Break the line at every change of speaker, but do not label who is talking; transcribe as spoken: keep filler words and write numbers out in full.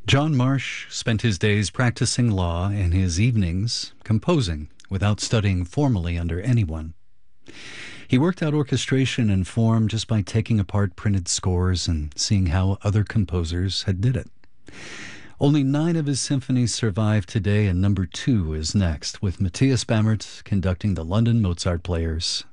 John Marsh spent his days practicing law and his evenings composing without studying formally under anyone. He worked out orchestration and form just by taking apart printed scores and seeing how other composers had did it. Only nine of his symphonies survive today, and number two is next, with Matthias Bamert conducting the London Mozart Players